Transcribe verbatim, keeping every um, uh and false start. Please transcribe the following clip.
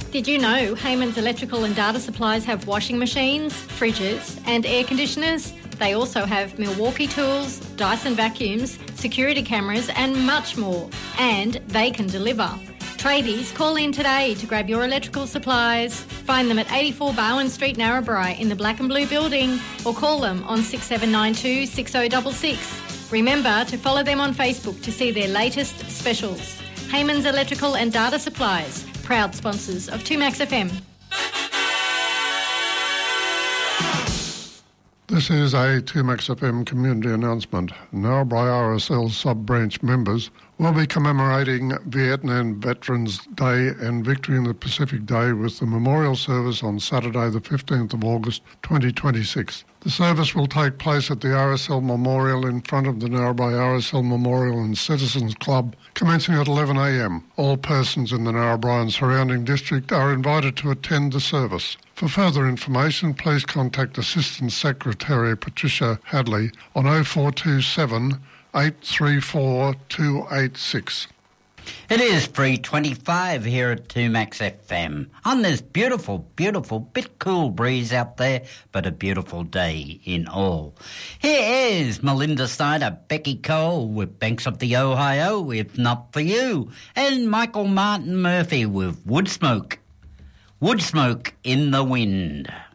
Did you know Heyman's Electrical and Data Supplies have washing machines, fridges and air conditioners? They also have Milwaukee tools, Dyson vacuums, security cameras and much more. And they can deliver. Tradies, call in today to grab your electrical supplies. Find them at eighty-four Bowen Street, Narrabri in the Black and Blue building or call them on six seven nine two, six oh six six. Remember to follow them on Facebook to see their latest specials. Heyman's Electrical and Data Supplies, proud sponsors of two Max F M. This is a two Max F M community announcement. Narrabri R S L sub-branch members will be commemorating Vietnam Veterans Day and Victory in the Pacific Day with the memorial service on Saturday the fifteenth of August twenty twenty-six. The service will take place at the R S L Memorial in front of the Narrabri R S L Memorial and Citizens Club, commencing at eleven a m. All persons in the Narrabri and surrounding district are invited to attend the service. For further information, please contact Assistant Secretary Patricia Hadley on oh four two seven, eight three four, two eight six. It is three twenty-five here at two Max F M on this beautiful, beautiful, bit cool breeze out there, but a beautiful day in all. Here is Melinda Snyder, Becky Cole with Banks of the Ohio, If Not For You, and Michael Martin Murphy with Woodsmoke. Woodsmoke in the Wind.